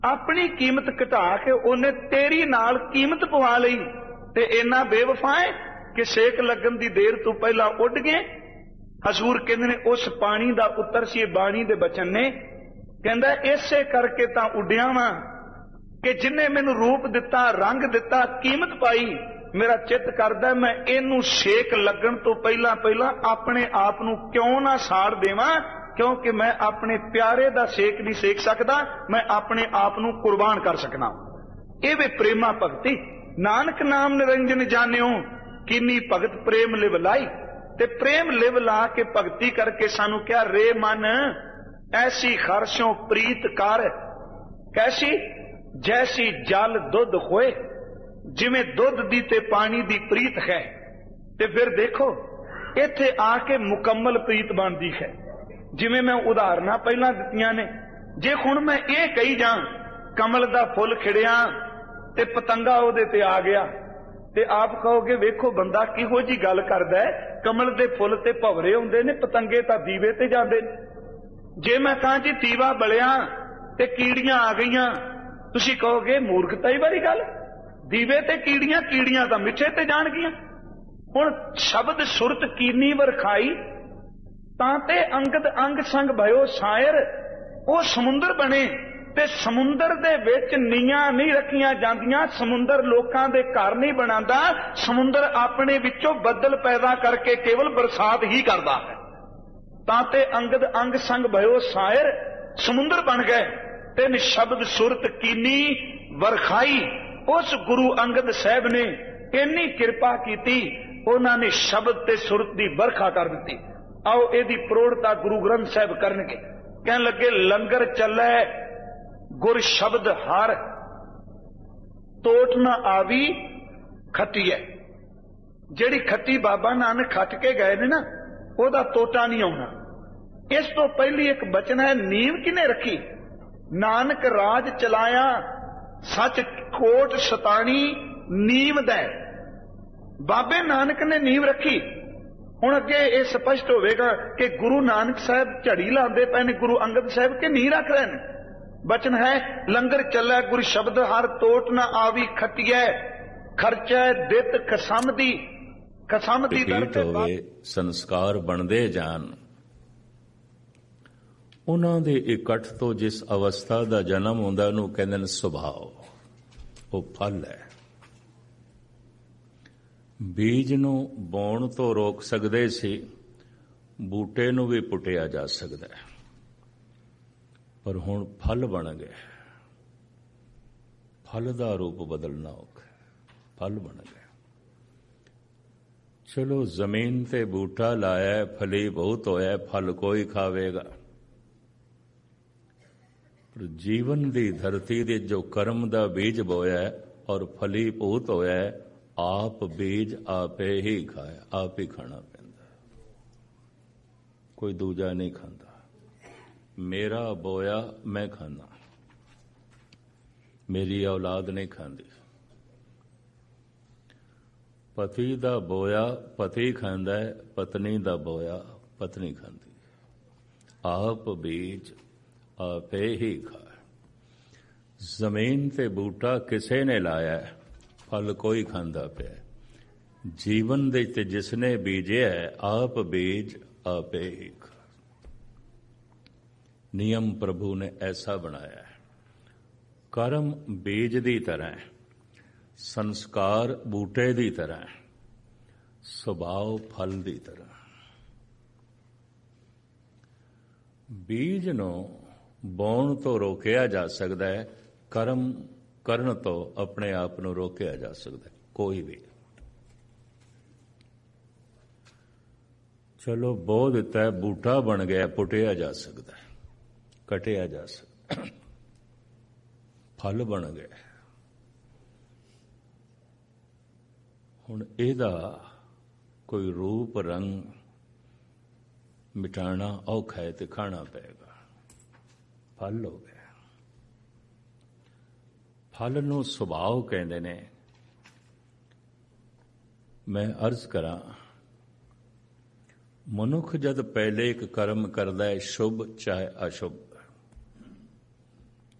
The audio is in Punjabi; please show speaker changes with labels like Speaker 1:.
Speaker 1: ਆਪਣੀ ਕੀਮਤ ਘਟਾ ਕੇ ਉਹਨੇ ਤੇਰੀ ਨਾਲ ਕੀਮਤ ਪਵਾ ਲਈ ਤੇ ਇੰਨਾ ਬੇਵਫਾ ਹੈ ਕਿ ਛੇਕ ਲੱਗਣ ਦੀ ਦੇਰ ਤੋਂ ਪਹਿਲਾਂ ਉੱਡ ਗਏ। ਹਜ਼ੂਰ ਕਹਿੰਦੇ ਨੇ ਉਸ ਪਾਣੀ ਦਾ ਉੱਤਰ ਸੀ ਬਾਣੀ ਦੇ ਬਚਨ ਨੇ, ਕਹਿੰਦਾ ਇਸੇ ਕਰਕੇ ਤਾਂ ਉੱਡਿਆ ਵਾਂ ਕਿ ਜਿੰਨੇ ਮੈਨੂੰ ਰੂਪ ਦਿੱਤਾ, ਰੰਗ ਦਿੱਤਾ, ਕੀਮਤ ਪਾਈ, ਮੇਰਾ ਚਿੱਤ ਕਰਦਾ ਮੈਂ ਇਹਨੂੰ ਛੇਕ ਲੱਗਣ ਤੋਂ ਪਹਿਲਾਂ ਪਹਿਲਾਂ ਆਪਣੇ ਆਪ ਨੂੰ ਕਿਉਂ ਨਾ ਸਾੜ ਦੇਵਾਂ, ਕਿਉਂਕਿ ਮੈਂ ਆਪਣੇ ਪਿਆਰੇ ਦਾ ਛੇਕ ਨਹੀਂ ਸੇਕ ਸਕਦਾ, ਮੈਂ ਆਪਣੇ ਆਪ ਨੂੰ ਕੁਰਬਾਨ ਕਰ ਸਕਣਾ। ਇਹ ਵੇ ਪ੍ਰੇਮਾ ਭਗਤੀ। ਨਾਨਕ ਨਾਮ ਨਿਰੰਜਨ ਜਾਣਿਓ, ਕਿੰਨੀ ਭਗਤ ਪ੍ਰੇਮ ਲਿਵ ਲਾਈ। ਤੇ ਪ੍ਰੇਮ ਲਿਵ ਲਾ ਕੇ ਭਗਤੀ ਕਰਕੇ ਸਾਨੂੰ ਕਿਹਾ, ਰੇ ਮਨ ਐਸੀ ਖਰਸ਼ੋਂ ਪ੍ਰੀਤ ਕਰ, ਕੈਸੀ ਜੈਸੀ ਜਲ ਦੁੱਧ ਹੋਏ। ਜਿਵੇਂ ਦੁੱਧ ਦੀ ਤੇ ਪਾਣੀ ਦੀ ਪ੍ਰੀਤ ਹੈ, ਤੇ ਫਿਰ ਦੇਖੋ ਇੱਥੇ ਆ ਕੇ ਮੁਕੰਮਲ ਪ੍ਰੀਤ ਬਣਦੀ ਹੈ। ਜਿਵੇਂ ਮੈਂ ਉਦਾਹਰਨਾਂ ਪਹਿਲਾਂ ਦਿੱਤੀਆਂ ਨੇ, ਜੇ ਹੁਣ ਮੈਂ ਇਹ ਕਹੀ ਜਾਂ ਕਮਲ ਦਾ ਫੁੱਲ ਖਿੜਿਆ ਤੇ ਪਤੰਗਾ ਉਹਦੇ ਤੇ ਆ ਗਿਆ, ਤੇ ਆਪ ਕਹੋਗੇ ਵੇਖੋ ਬੰਦਾ ਕਿਹੋ ਜੀ ਗੱਲ ਕਰਦਾ ਹੈ, ਕਮਲ ਦੇ ਫੁੱਲ ਤੇ ਭਵਰੇ ਹੁੰਦੇ ਨੇ, ਪਤੰਗੇ ਤਾਂ ਦੀਵੇ ਤੇ ਜਾਂਦੇ ਨੇ। ਜੇ ਮੈਂ ਕਹਾਂ ਜੀ ਦੀਵਾ ਬਲਿਆ ਤੇ ਕੀੜੀਆਂ ਆ ਗਈਆਂ, ਤੁਸੀਂ ਕਹੋਗੇ ਮੂਰਖਤਾ ਵਾਲੀ ਗੱਲ, ਦੀਵੇ ਤੇ ਕੀੜੀਆਂ, ਕੀੜੀਆਂ ਤਾਂ ਮਿੱਠੇ ਤੇ ਜਾਣਗੀਆਂ। ਹੁਣ ਸ਼ਬਦ ਸੁਰਤ ਕੀਨੀ ਵਰਖਾਈ, ਤਾਂ ਤੇ ਅੰਗਦ ਅੰਗ ਸੰਗ ਭਇਓ ਸ਼ਾਇਰ। ਉਹ ਸਮੁੰਦਰ ਬਣੇ ਤੇ ਸਮੁੰਦਰ ਦੇ ਵਿੱਚ ਨੀਆਂ ਨਹੀਂ ਰੱਖੀਆਂ ਜਾਂਦੀਆਂ, ਸਮੁੰਦਰ ਲੋਕਾਂ ਦੇ ਘਰ ਨਹੀਂ ਬਣਾਉਂਦਾ, ਸਮੁੰਦਰ ਆਪਣੇ ਵਿੱਚੋਂ ਬੱਦਲ ਪੈਦਾ ਕਰਕੇ ਕੇਵਲ ਬਰਸਾਤ ਹੀ ਕਰਦਾ ਹੈ। ਤਾਂ ਤੇ ਅੰਗਦ ਅੰਗ ਸੰਗ ਭਇਓ ਸ਼ਾਇਰ, ਸਮੁੰਦਰ ਬਣ ਗਏ ਤੇ ਸ਼ਬਦ ਸੁਰਤ ਕੀਨੀ ਵਰਖਾਈ। ਉਸ ਗੁਰੂ ਅੰਗਦ ਸਾਹਿਬ ਨੇ ਇੰਨੀ ਕਿਰਪਾ ਕੀਤੀ, ਉਹਨਾਂ ਨੇ ਸ਼ਬਦ ਤੇ ਸੁਰਤ ਦੀ ਵਰਖਾ ਕਰ ਦਿੱਤੀ। ਆਓ ਇਹਦੀ ਪ੍ਰੋੜਤਾ ਗੁਰੂ ਗ੍ਰੰਥ ਸਾਹਿਬ ਕਰਨਗੇ। ਕਹਿਣ ਲੱਗੇ, ਲੰਗਰ ਚੱਲੇ ਗੁਰ ਸ਼ਬਦ ਹਰ, ਤੋਟ ਨਾ ਆਵੀ ਖੱਟੀਐ। ਜਿਹੜੀ ਖੱਟੀ ਬਾਬਾ ਨਾਨਕ ਖੱਟ ਕੇ ਗਏ ਨੇ ਨਾ, ਉਹਦਾ ਤੋਟਾ ਨਹੀਂ ਆਉਣਾ। ਇਸ ਤੋਂ ਪਹਿਲੀ ਇੱਕ ਬਚਨ ਹੈ, ਨੀਂਵ ਕਿਨੇ ਰੱਖੀ? ਨਾਨਕ ਰਾਜ ਚਲਾਇਆ ਸੱਚ ਕੋਟ ਸਤਾਣੀ ਨੀਂਵ ਦੈ। ਬਾਬੇ ਨਾਨਕ ਨੇ ਨੀਂਵ ਰੱਖੀ। ਹੁਣ ਅੱਗੇ ਇਹ ਸਪਸ਼ਟ ਹੋਵੇਗਾ ਕਿ ਗੁਰੂ ਨਾਨਕ ਸਾਹਿਬ ਝੜੀ ਲਾਉਂਦੇ ਪਏ ਨੇ, ਗੁਰੂ ਅੰਗਦ ਸਾਹਿਬ ਕੇ ਨੀਂਹ ਰੱਖ ਰਹੇ ਨੇ। ਬਚਨ ਹੈ, ਲੰਗਰ ਚੱਲੇ ਗੁਰ ਸ਼ਬਦ ਹਰ, ਤੋਟ ਨਾ ਆਵੀ ਖੱਟੀਐ। ਖਰਚੈ ਦਿੱਤ ਖਸਮ ਦੀ, ਖਸਮ ਦੀ ਦਰ ਤੇ
Speaker 2: ਹੋਵੇ, ਸੰਸਕਾਰ ਬਣਦੇ ਜਾਣ। ਉਹਨਾਂ ਦੇ ਇਕੱਠ ਤੋਂ ਜਿਸ ਅਵਸਥਾ ਦਾ ਜਨਮ ਹੁੰਦਾ ਉਹਨੂੰ ਕਹਿੰਦੇ ਨੇ ਸੁਭਾਅ। ਉਹ ਫਲ ਹੈ। ਬੀਜ ਨੂੰ ਬੋਣ ਤੋਂ ਰੋਕ ਸਕਦੇ ਸੀ, ਬੂਟੇ ਨੂੰ ਵੀ ਪੁੱਟਿਆ ਜਾ ਸਕਦਾ ਹੈ, ਪਰ ਹੁਣ ਫਲ ਬਣ ਗਏ। ਫਲ ਦਾ ਰੂਪ ਬਦਲਣਾ ਔਖਾ, ਫਲ ਬਣ ਗਏ। ਚਲੋ ਜ਼ਮੀਨ ਤੇ ਬੂਟਾ ਲਾਇਆ, ਫਲੀ ਬਹੁਤ ਹੋਇਆ, ਫਲ ਕੋਈ ਖਾਵੇਗਾ। ਪਰ ਜੀਵਨ ਦੀ ਧਰਤੀ ਦੇ ਜੋ ਕਰਮ ਦਾ ਬੀਜ ਬੋਇਆ ਔਰ ਫਲੀ ਬਹੁਤ ਹੋਇਆ, ਆਪ ਬੀਜ ਆਪੇ ਹੀ ਖਾਇਆ, ਆਪ ਹੀ ਖਾਣਾ ਪੈਂਦਾ, ਕੋਈ ਦੂਜਾ ਨਹੀਂ ਖਾਂਦਾ। ਮੇਰਾ ਬੋਇਆ ਮੈਂ ਖਾਂਦਾ, ਮੇਰੀ ਔਲਾਦ ਨਹੀਂ ਖਾਂਦੀ। ਪਤੀ ਦਾ ਬੋਇਆ ਪਤੀ ਖਾਂਦਾ ਹੈ, ਪਤਨੀ ਦਾ ਬੋਇਆ ਪਤਨੀ ਖਾਂਦੀ। ਆਪ ਬੀਜ ਆਪੇ ਹੀ ਖਾਇਆ। ਜ਼ਮੀਨ ਤੇ ਬੂਟਾ ਕਿਸੇ ਨੇ ਲਾਇਆ, ਫਲ ਕੋਈ ਖਾਂਦਾ ਪਿਆ। ਜੀਵਨ ਦੇ ਤੇ ਜਿਸਨੇ ਬੀਜਿਆ, ਆਪ ਬੀਜ ਆਪੇ ਹੀ ਖਾ। ਨਿਯਮ ਪ੍ਰਭੂ ਨੇ ਐਸਾ ਬਣਾਇਆ ਹੈ। ਕਰਮ ਬੀਜ ਦੀ ਤਰ੍ਹਾਂ, ਸੰਸਕਾਰ ਬੂਟੇ ਦੀ ਤਰ੍ਹਾਂ, ਸੁਭਾਅ ਫਲ ਦੀ ਤਰ੍ਹਾਂ। ਬੀਜ ਨੂੰ ਬੋਣ ਤੋਂ ਰੋਕਿਆ ਜਾ ਸਕਦਾ ਹੈ, ਕਰਮ ਕਰਨ ਤੋਂ ਆਪਣੇ ਆਪ ਨੂੰ ਰੋਕਿਆ ਜਾ ਸਕਦਾ ਹੈ। ਕੋਈ ਵੀ ਚਲੋ ਬੋ ਦਿੱਤਾ, ਬੂਟਾ ਬਣ ਗਿਆ, ਪੁੱਟਿਆ ਜਾ ਸਕਦਾ ਹੈ, ਕਟਿਆ ਜਾ ਸਕਦਾ, ਫਲ ਬਣ ਗਿਆ। ਹੁਣ ਇਹਦਾ ਕੋਈ ਰੂਪ ਰੰਗ ਮਿਟਾਣਾ ਔਖਾ ਹੈ ਤੇ ਖਾਣਾ ਪਏਗਾ। ਫਲ ਹੋ ਗਿਆ। ਫਲ ਨੂੰ ਸੁਭਾਅ ਕਹਿੰਦੇ ਨੇ। ਮੈਂ ਅਰਜ਼ ਕਰਾਂ, ਮਨੁੱਖ ਜਦ ਪਹਿਲੇ ਇੱਕ ਕਰਮ ਕਰਦਾ ਹੈ, ਸ਼ੁਭ ਚਾਹੇ ਅਸ਼ੁਭ,